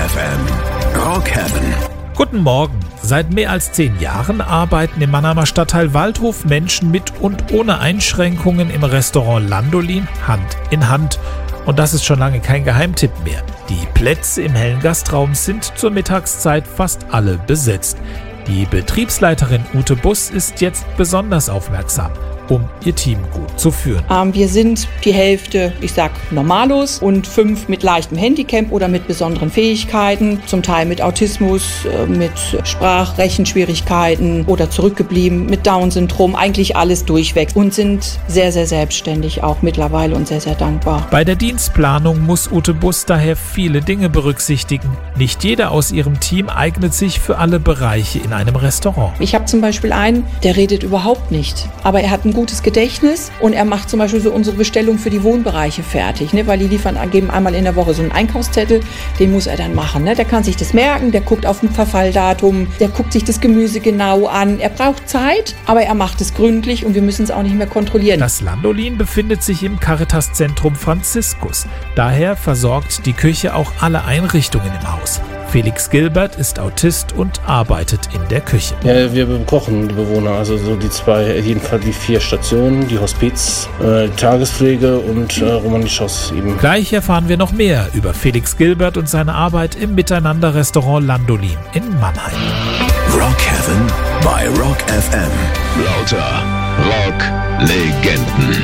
FM. Rock Heaven. Guten Morgen. Seit mehr als 10 Jahren arbeiten im Mannheimer Stadtteil Waldhof Menschen mit und ohne Einschränkungen im Restaurant Landolin Hand in Hand. Und das ist schon lange kein Geheimtipp mehr. Die Plätze im hellen Gastraum sind zur Mittagszeit fast alle besetzt. Die Betriebsleiterin Ute Buss ist jetzt besonders aufmerksam, um ihr Team gut zu führen. Wir sind die Hälfte, ich sag Normalos, und 5 mit leichtem Handicap oder mit besonderen Fähigkeiten, zum Teil mit Autismus, mit Sprachrechenschwierigkeiten oder zurückgeblieben, mit Down-Syndrom, eigentlich alles durchweg und sind sehr, sehr selbstständig auch mittlerweile und sehr, sehr dankbar. Bei der Dienstplanung muss Ute Buss daher viele Dinge berücksichtigen. Nicht jeder aus ihrem Team eignet sich für alle Bereiche in einem Restaurant. Ich habe zum Beispiel einen, der redet überhaupt nicht, aber er hat ein gutes Gedächtnis und er macht zum Beispiel so unsere Bestellung für die Wohnbereiche fertig, weil die geben einmal in der Woche so einen Einkaufszettel, den muss er dann machen. Der kann sich das merken, der guckt auf ein Verfalldatum, der guckt sich das Gemüse genau an. Er braucht Zeit, aber er macht es gründlich und wir müssen es auch nicht mehr kontrollieren. Das Landolin befindet sich im Caritas-Zentrum Franziskus. Daher versorgt die Küche auch alle Einrichtungen im Haus. Felix Gilbert ist Autist und arbeitet in der Küche. Ja, wir bekochen die Bewohner, also so jedenfalls die 4 Stationen, die Hospiz, die Tagespflege und Romanisches eben. Gleich erfahren wir noch mehr über Felix Gilbert und seine Arbeit im Miteinander-Restaurant Landolin in Mannheim. Rock Heaven bei Rock FM. Lauter Rock-Legenden.